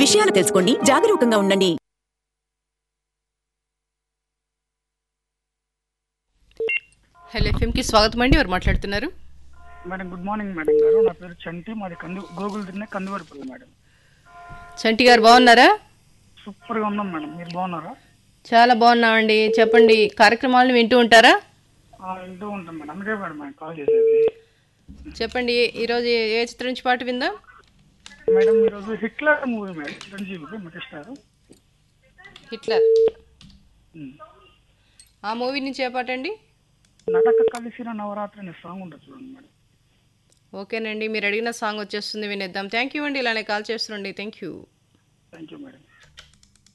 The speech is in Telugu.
విషయాలు తెలుసుకోండి, జాగరూకంగా ఉండండి. హలో ఎఫ్ఎంకి స్వాగతం అండి. ఎవరు మాట్లాడుతున్నారు? మేడం గుడ్ మార్నింగ్ మేడం గారు. నా పేరు చంటి, మాది గోగుల్ తిన్నే కందువరపల్లి మేడం. చంటి గారు బాగున్నారా? సూపర్ గా ఉన్నాం మేడం, మీరు బాగున్నారా? చాలా బాగున్నామండి. చెప్పండి, కార్యక్రమాలను వింటూ ఉంటారా? వింటూ ఉంటాం మేడం, అందుకే మేడం మేము కాల్ చేసేది. చెప్పండి, ఈరోజు ఏ చిత్రం నుంచి పాట విందాం? మేడం ఈరోజు Hitler movie madam, Chiranjeevi megastar. Hitler. ఆ మూవీ నుంచి ఏ పాట అండి? నటక కలిసిన నవరాత్రి అనే సాంగ్ ఉంటుంది చూడండి మేడం. ఓకేనండి, మీరు అడిగిన సాంగ్ వచ్చేస్తుంది, వినేద్దాం. థ్యాంక్ యూ అండి, ఇలానే call చేస్తుండండి. Thank you. Thank you madam.